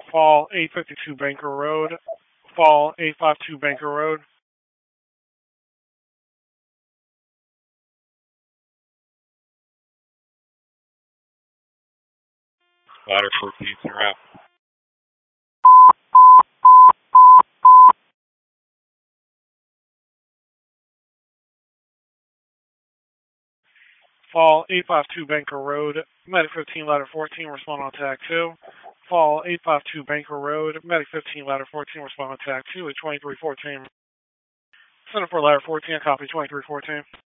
Fall 852 Banker Road. Fall 852 Banker Road. Ladder 14, you're out. Fall 852 Banker Road. Medic 15, Ladder 14, respond on tag 2. Fall 852 Banker Road. Medic 15, Ladder 14, respond on tag 2 at 2314. Center for Ladder 14, copy 2314.